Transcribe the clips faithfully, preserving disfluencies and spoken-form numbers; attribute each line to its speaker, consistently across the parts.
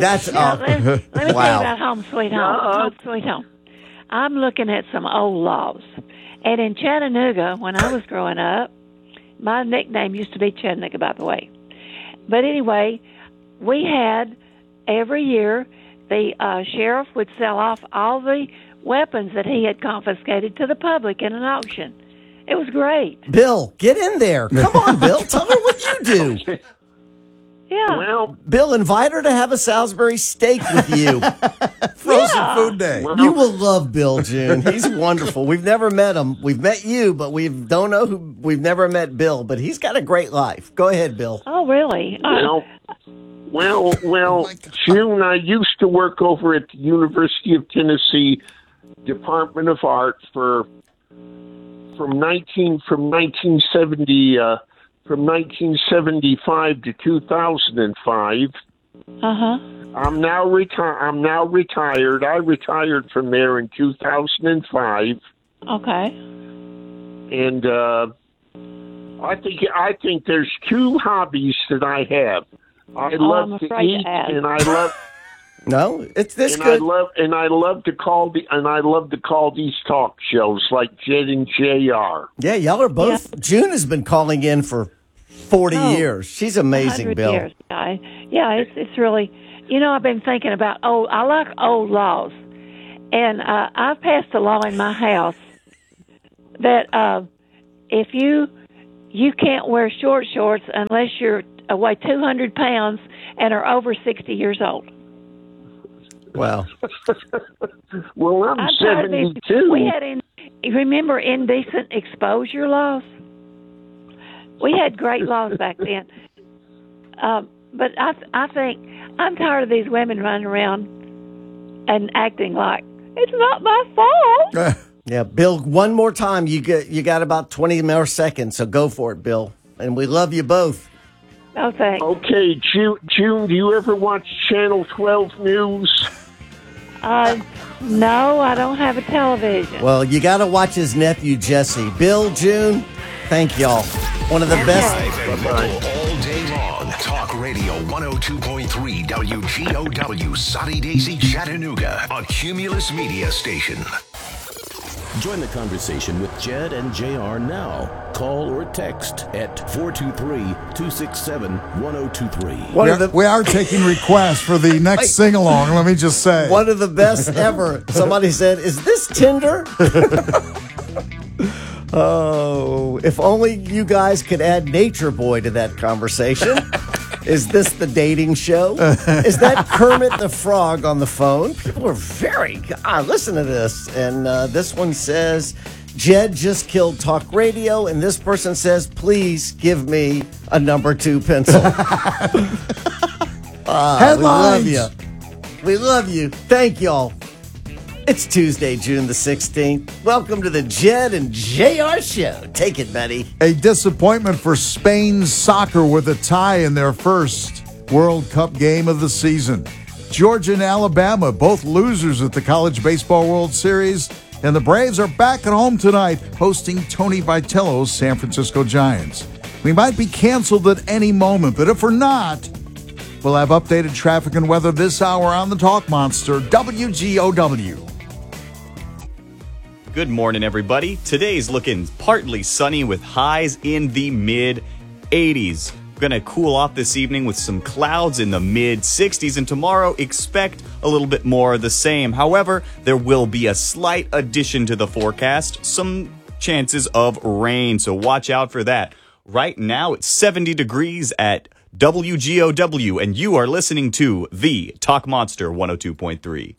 Speaker 1: That's
Speaker 2: Now,
Speaker 1: uh,
Speaker 2: let, let me tell you
Speaker 1: wow.
Speaker 2: about Home Sweet Home. Home Sweet Home. I'm looking at some old laws. And in Chattanooga, when I was growing up, my nickname used to be Chattanooga, by the way. But anyway, we had every year the uh, sheriff would sell off all the weapons that he had confiscated to the public in an auction. It was great.
Speaker 1: Bill, get in there. Come on, Bill. Tell her what you do.
Speaker 2: Yeah.
Speaker 3: Well,
Speaker 1: Bill, invite her to have a Salisbury steak with you.
Speaker 4: Frozen
Speaker 2: Yeah.
Speaker 4: food day.
Speaker 3: well,
Speaker 1: You will love Bill, June. He's wonderful. We've never met him. We've met you, but we don't know who. We've never met Bill, but he's got a great life. Go ahead, Bill.
Speaker 2: Oh, really? Uh,
Speaker 3: well, well, well, June, I used to work over at the University of Tennessee Department of Art for from nineteen from nineteen seventy uh, from nineteen seventy-five to two thousand five.
Speaker 2: uh-huh.
Speaker 3: I'm now reti- I'm now retired. I retired from there in two thousand five,
Speaker 2: Okay.
Speaker 3: and uh, I think I think there's two hobbies that I have. I
Speaker 2: Oh,
Speaker 3: love
Speaker 2: I'm
Speaker 3: to
Speaker 2: afraid to
Speaker 3: eat,
Speaker 2: ask.
Speaker 3: and I love
Speaker 1: No, it's this
Speaker 3: and
Speaker 1: good.
Speaker 3: I love and I love to call the and I love to call these talk shows like Jed and J R.
Speaker 1: Yeah, y'all are both. June has been calling in for forty
Speaker 2: Oh,
Speaker 1: years. She's amazing,
Speaker 2: one hundred
Speaker 1: Bill.
Speaker 2: Years, guy. Yeah, it's it's really, you know, I've been thinking about old, I like old laws. And uh, I've passed a law in my house that uh, if you, you can't wear short shorts unless you're uh, weigh two hundred pounds and are over sixty years old.
Speaker 1: Wow.
Speaker 3: Well, I'm,
Speaker 2: I'm tired of these-
Speaker 3: seventy-two.
Speaker 2: We had, in, you remember indecent exposure laws? We had great laws back then. Um, but I, I think I'm tired of these women running around and acting like it's not my fault.
Speaker 1: Yeah, Bill, one more time. You get you got about twenty more seconds, so go for it, Bill. And we love you both.
Speaker 2: No thanks.
Speaker 3: Okay, June, June, do you ever watch Channel twelve News?
Speaker 2: Uh, no, I don't have a television.
Speaker 1: Well, you got to watch his nephew, Jesse. Bill, June, thank y'all. One of the best.
Speaker 5: Live and local all day long. Talk Radio one oh two point three W G O W, Soddy Daisy, Chattanooga, a Cumulus media station.
Speaker 6: Join the conversation with Jed and J R now. Call or text at four two three, two six seven, one oh two three.
Speaker 1: One
Speaker 4: We
Speaker 1: of
Speaker 4: are,
Speaker 1: the
Speaker 4: we are taking requests for the next sing along, let me just say.
Speaker 1: one of the best ever. Somebody said, "Is this Tinder?" Oh, if only you guys could add Nature Boy to that conversation. Is this the dating show? Is that Kermit the Frog on the phone? People are very, God, listen to this. And uh, this one says, Jed just killed talk radio. And this person says, please give me a number two pencil. Ah,
Speaker 4: Headlines.
Speaker 1: we love you. We love you. Thank y'all. It's Tuesday, June the sixteenth. Welcome to the Jed and J R Show. Take it, buddy.
Speaker 4: A disappointment for Spain's soccer with a tie in their first World Cup game of the season. Georgia and Alabama, both losers at the College Baseball World Series, and the Braves are back at home tonight hosting Tony Vitello's San Francisco Giants. We might be canceled at any moment, but if we're not, we'll have updated traffic and weather this hour on the Talk Monster, W G O W.
Speaker 7: Good morning, everybody. Today's looking partly sunny with highs in the mid eighties. Going to cool off this evening with some clouds in the mid sixties, and tomorrow expect a little bit more of the same. However, there will be a slight addition to the forecast, some chances of rain, so watch out for that. Right now, it's seventy degrees at W G O W, and you are listening to the Talk Monster one oh two point three.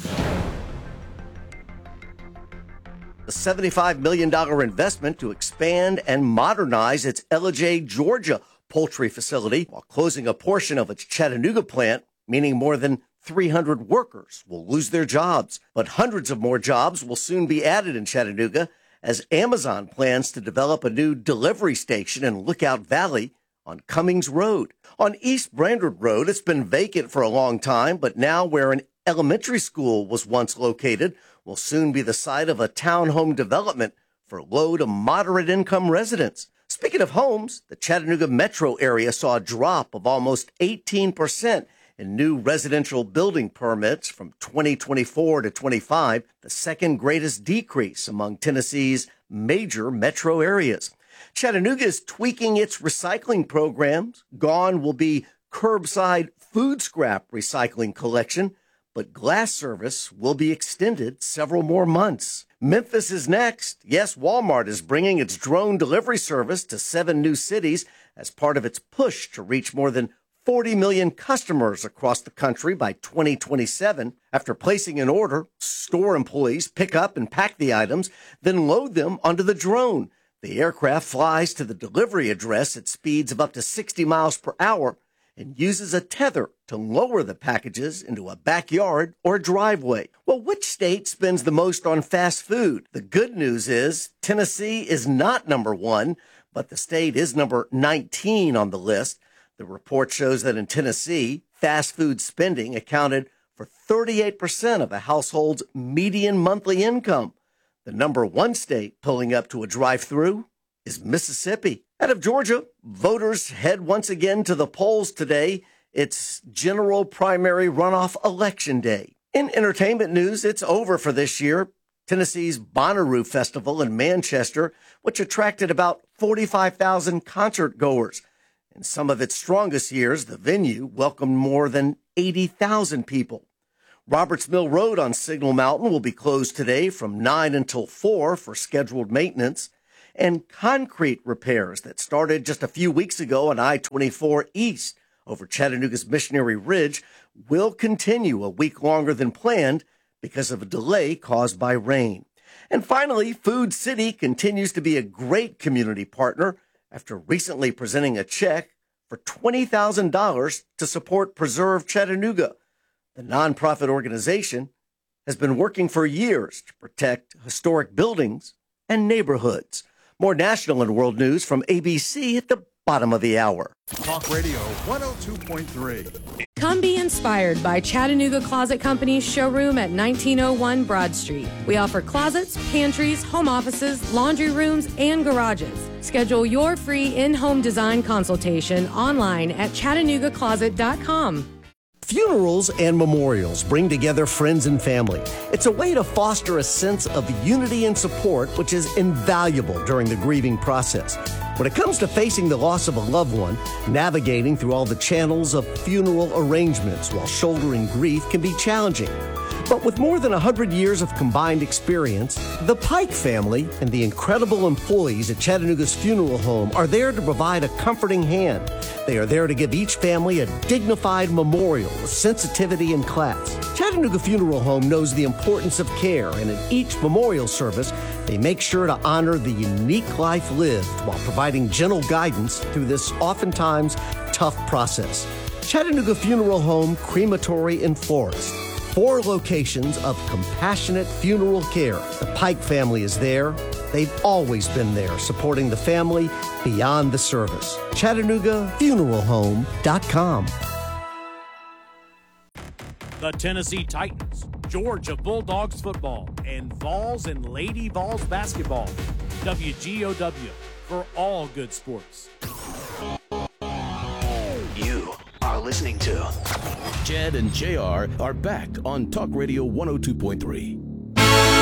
Speaker 1: A seventy-five million dollars investment to expand and modernize its Ellijay, Georgia poultry facility while closing a portion of its Chattanooga plant, meaning more than three hundred workers will lose their jobs. But hundreds of more jobs will soon be added in Chattanooga as Amazon plans to develop a new delivery station in Lookout Valley on Cummings Road. On East Brandard Road, it's been vacant for a long time, but now where an elementary school was once located will soon be the site of a townhome development for low to moderate income residents. Speaking of homes, the Chattanooga metro area saw a drop of almost eighteen percent in new residential building permits from twenty twenty-four to twenty-five, the second greatest decrease among Tennessee's major metro areas. Chattanooga is tweaking its recycling programs. Gone will be curbside food scrap recycling collection, but glass service will be extended several more months. Memphis is next. Yes, Walmart is bringing its drone delivery service to seven new cities as part of its push to reach more than forty million customers across the country by twenty twenty-seven. After placing an order, store employees pick up and pack the items, then load them onto the drone. The aircraft flies to the delivery address at speeds of up to sixty miles per hour and uses a tether to lower the packages into a backyard or a driveway. Well, which state spends the most on fast food? The good news is Tennessee is not number one, but the state is number nineteen on the list. The report shows that in Tennessee, fast food spending accounted for thirty-eight percent of a household's median monthly income. The number one state pulling up to a drive-through is Mississippi. Out of Georgia, voters head once again to the polls today. It's general primary runoff election day. In entertainment news, it's over for this year. Tennessee's Bonnaroo Festival in Manchester, which attracted about forty-five thousand concert goers. In some of its strongest years, the venue welcomed more than eighty thousand people. Roberts Mill Road on Signal Mountain will be closed today from nine until four for scheduled maintenance. And concrete repairs that started just a few weeks ago on I twenty-four East over Chattanooga's Missionary Ridge will continue a week longer than planned because of a delay caused by rain. And finally, Food City continues to be a great community partner after recently presenting a check for twenty thousand dollars to support Preserve Chattanooga. The nonprofit organization has been working for years to protect historic buildings and neighborhoods. More national and world news from A B C at the bottom of the hour.
Speaker 4: Talk Radio one oh two point three.
Speaker 8: Come be inspired by Chattanooga Closet Company's showroom at nineteen oh one Broad Street. We offer closets, pantries, home offices, laundry rooms, and garages. Schedule your free in-home design consultation online at chattanooga closet dot com.
Speaker 1: Funerals and memorials bring together friends and family. It's a way to foster a sense of unity and support, which is invaluable during the grieving process. When it comes to facing the loss of a loved one, navigating through all the channels of funeral arrangements while shouldering grief can be challenging. But with more than one hundred years of combined experience, the Pike family and the incredible employees at Chattanooga's funeral home are there to provide a comforting hand. They are there to give each family a dignified memorial with sensitivity and class. Chattanooga Funeral Home knows the importance of care, and in each memorial service, they make sure to honor the unique life lived while providing gentle guidance through this oftentimes tough process. Chattanooga Funeral Home, Crematory and Florist. Four locations of compassionate funeral care. The Pike family is there. They've always been there, supporting the family beyond the service. Chattanooga Funeral Home dot com.
Speaker 9: The Tennessee Titans, Georgia Bulldogs football, and Vols and Lady Vols basketball. W G O W for all good sports.
Speaker 5: You are listening to
Speaker 6: Jed and J R are back on Talk Radio one oh two point three.